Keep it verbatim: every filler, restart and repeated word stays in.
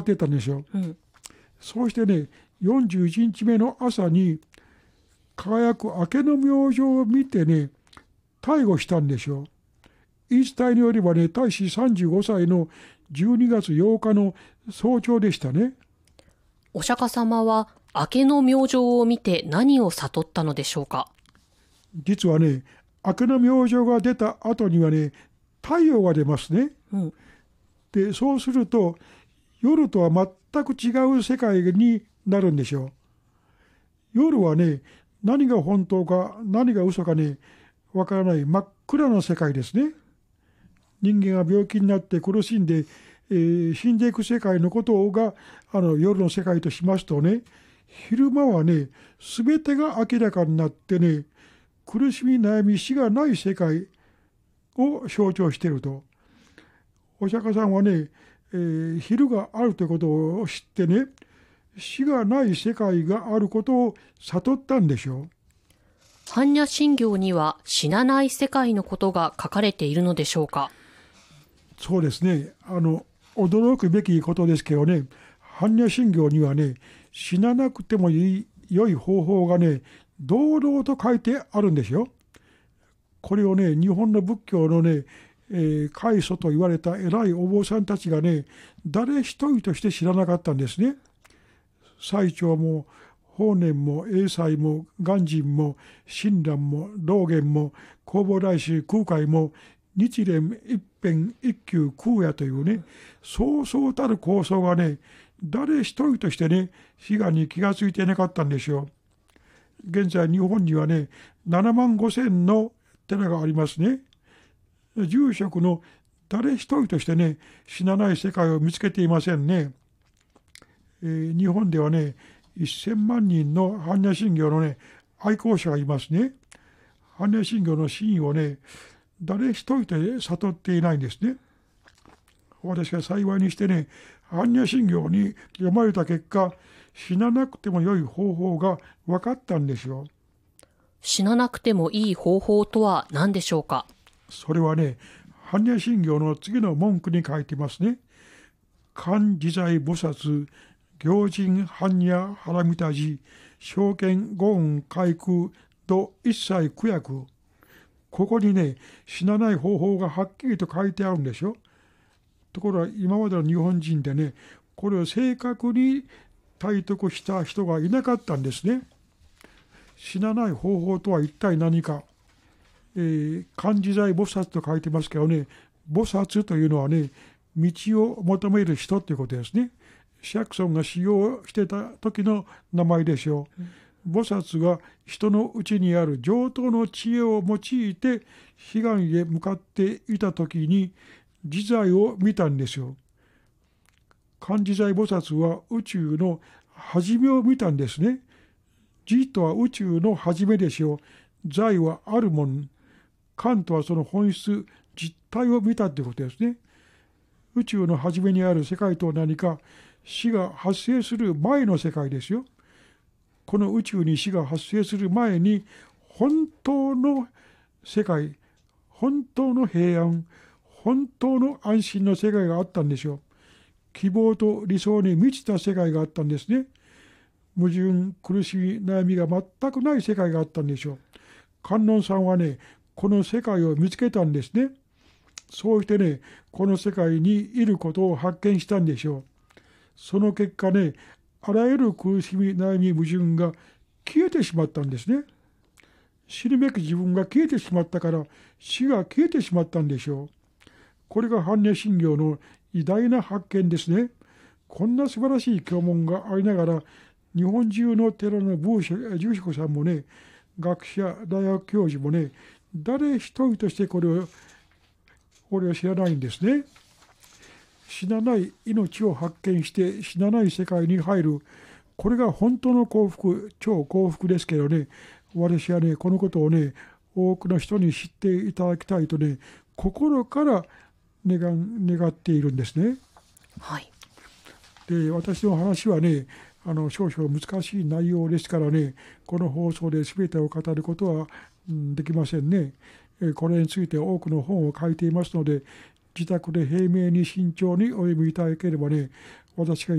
ってたんですよ。 うん、 そうしてね、よんじゅういちにちめの朝に輝く明けの明星を見てね、逮捕したんでしょう。言い伝えによればね、大使さんじゅうごさいのじゅうにがつようかの早朝でしたね。 お釈迦様は明けの明星を見て何を悟ったのでしょうか。 実はね、明けの明星が出た後にはね、太陽が出ますね。 うん、 で、そうすると夜とは全く違う世界になるんでしょう。夜はね、何が本当か何が嘘かね、わからない真っ暗な世界ですね。人間が病気になって苦しんで、えー死んでいく世界のことがあの夜の世界としますとね、昼間はね、すべてが明らかになってね、苦しみ悩み死がない世界を象徴していると。お釈迦さんはね、えー昼があるということを知ってね、死がない世界があることを悟ったんでしょう。 般若心経には死なない世界のことが書かれているのでしょうか。 そうですね。あの、驚くべきことですけどね、般若心経にはね、死ななくてもいい良い方法がね、堂々と書いてあるんですよ。これをね、日本の仏教のね、えー開祖と言われた偉いお坊さんたちがね、誰一人として知らなかったんですね。最澄も法然も栄西も鑑真も親鸞も道元も弘法大師空海も日蓮一辺一休空也というね、そうそうたる構想がね、誰一人としてね、悲願に気がついていなかったんでしょう。現在日本にはね、ななまんごせんの寺がありますね。住職の誰一人としてね、死なない世界を見つけていませんね。えー日本ではね、せんまんにんの般若心経のね、愛好者がいますね。般若心経の真意をね、誰一人で悟っていないんですね。私が幸いにしてね、般若心経に読まれた結果、死ななくても良い方法が分かったんですよ。 死ななくてもいい方法とは何でしょうか。 それはね、般若心経の次の文句に書いてますね。観自在菩薩、行人般若腹見たじ、正見五運開空と一切苦薬。ここにね、死なない方法がはっきりと書いてあるんでしょ。ところが今までの日本人でね、これを正確に体得した人がいなかったんですね。死なない方法とは一体何か。えー、観自在菩薩と書いてますけどね、菩薩というのはね、道を求める人ということですね。釈尊が修行してた時の名前でしょう。菩薩が人のうちにある上等の知恵を用いて彼岸へ向かっていた時に自在を見たんですよ。観自在菩薩は宇宙の始めを見たんですね。自とは宇宙の始めでしょう。在はあるもん。観とはその本質、実体を見たということですね。宇宙の始めにある世界とは何か、死が発生する前の世界ですよ。この宇宙に死が発生する前に、本当の世界、本当の平安、本当の安心の世界があったんでしょう。希望と理想に満ちた世界があったんですね。矛盾、苦しみ、悩みが全くない世界があったんでしょう。観音さんはね、この世界を見つけたんですね。そうしてね、この世界にいることを発見したんでしょう。その結果ね、あらゆる苦しみ、悩み、矛盾が消えてしまったんですね。死ぬべき自分が消えてしまったから、死が消えてしまったんでしょう。これが般若心経の偉大な発見ですね。こんな素晴らしい経文がありながら、日本中の寺の住職さんもね、学者、大学教授もね、誰一人としてこれを、これを知らないんですね。死なない命を発見して死なない世界に入る。これが本当の幸福、超幸福ですけどね、私はね、このことをね、多くの人に知っていただきたいとね、心から願、願っているんですね。 はい。 で、私の話はね、あの少々難しい内容ですからね、この放送で全てを語ることは、うん、できませんね。これについて多くの本を書いていますので、自宅で平明に慎重にお読みいただければね、私が